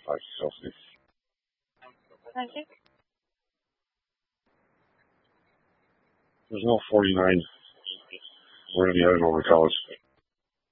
Hi, Kelsey. Thank you. There's no 49. We're going to be heading over to college.